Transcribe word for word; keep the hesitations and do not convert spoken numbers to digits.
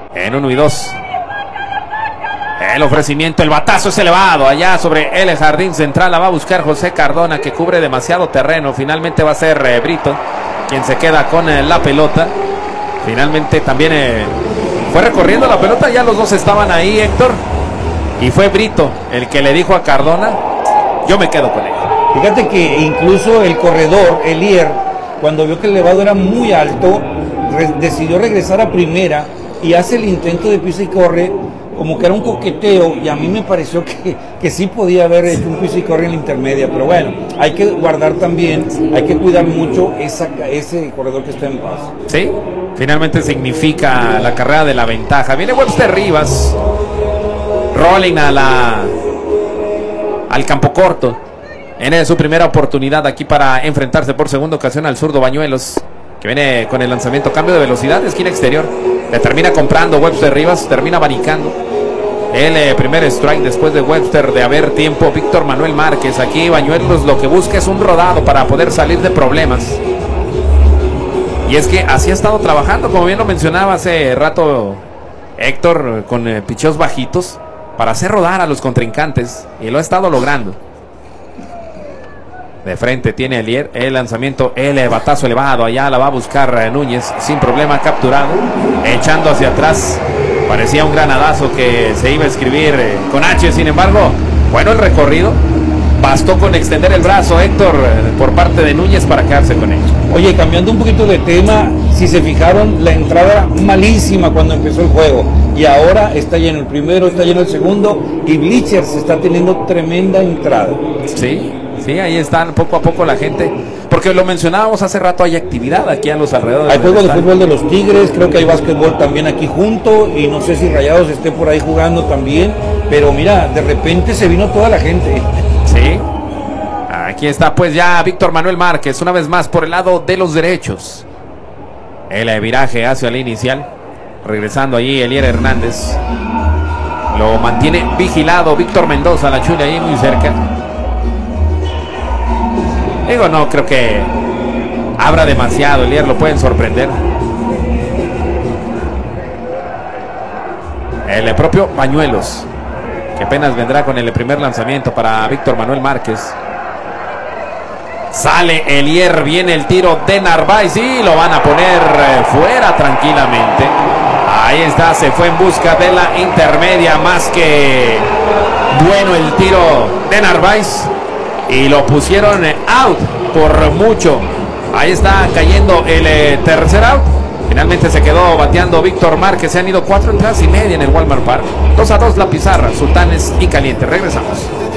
En uno y dos. El ofrecimiento, el batazo es elevado allá sobre el jardín central. La va a buscar José Cardona, que cubre demasiado terreno. Finalmente va a ser eh, Brito quien se queda con eh, la pelota. Finalmente también eh, fue recorriendo la pelota. Ya los dos estaban ahí, Héctor. Y fue Brito el que le dijo a Cardona: yo me quedo con él. Fíjate que incluso el corredor, Elier, cuando vio que el elevado era muy alto, re- decidió regresar a primera y hace el intento de pisa y corre, como que era un coqueteo, y a mí me pareció que, que sí podía haber hecho un pisa y corre en la intermedia, pero bueno, hay que guardar también, hay que cuidar mucho esa, ese corredor que está en paz. Sí, finalmente significa la carrera de la ventaja. Viene Webster Rivas, rolling a la, al campo corto. En su primera oportunidad aquí para enfrentarse por segunda ocasión al zurdo Bañuelos, que viene con el lanzamiento, cambio de velocidad, esquina exterior. Le termina comprando Webster Rivas, termina abanicando. El eh, primer strike después de Webster de haber tiempo. Víctor Manuel Márquez. Aquí Bañuelos lo que busca es un rodado para poder salir de problemas. Y es que así ha estado trabajando, como bien lo mencionaba hace rato Héctor, con eh, picheos bajitos para hacer rodar a los contrincantes, y lo ha estado logrando. De frente tiene Elier, el lanzamiento, el batazo elevado, allá la va a buscar eh, Núñez, sin problema capturado, echando hacia atrás. Parecía un granadazo que se iba a escribir eh, con H, sin embargo, bueno el recorrido. Bastó con extender el brazo, Héctor, eh, por parte de Núñez para quedarse con ello. Oye, cambiando un poquito de tema, si se fijaron, la entrada malísima cuando empezó el juego, y ahora está lleno el primero, está lleno el segundo, y Bleachers está teniendo tremenda entrada. Sí. Sí, ahí están poco a poco la gente, porque lo mencionábamos hace rato, hay actividad aquí a los alrededores. Hay juego de fútbol de los Tigres, creo que hay básquetbol también aquí junto, y no sé si Rayados esté por ahí jugando también, pero mira, de repente se vino toda la gente. Sí, aquí está pues ya Víctor Manuel Márquez, una vez más por el lado de los derechos. El viraje hacia la inicial, regresando allí Elier Hernández, lo mantiene vigilado Víctor Mendoza, la chula ahí muy cerca. Digo, no creo que abra demasiado. Elier lo pueden sorprender. El propio Bañuelos, que apenas vendrá con el primer lanzamiento para Víctor Manuel Márquez. Sale Elier, viene el tiro de Narváez y lo van a poner fuera tranquilamente. Ahí está, se fue en busca de la intermedia, más que bueno el tiro de Narváez. Y lo pusieron out por mucho. Ahí está cayendo el eh, tercer out. Finalmente se quedó bateando Víctor Márquez. Se han ido cuatro entradas y media en el Walmart Park. dos a dos la pizarra. Sultanes y Caliente. Regresamos.